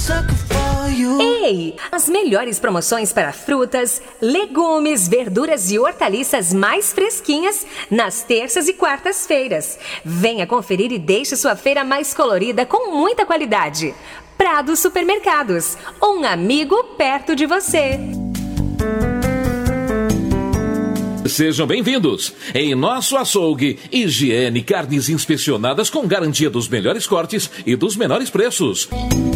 Ei, as melhores promoções para frutas, legumes, verduras e hortaliças mais fresquinhas nas terças e quartas-feiras. Venha conferir e deixe sua feira mais colorida com muita qualidade. Prado Supermercados, um amigo perto de você. Sejam bem-vindos. Em nosso açougue, higiene, carnes inspecionadas com garantia dos melhores cortes e dos menores preços.